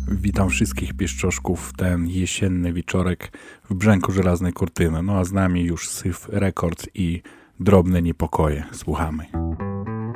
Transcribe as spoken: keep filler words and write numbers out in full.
Witam wszystkich pieszczoszków w ten jesienny wieczorek w brzęku żelaznej kurtyny. No a z nami już Syf Records i Drobne Niepokoje. Słuchamy.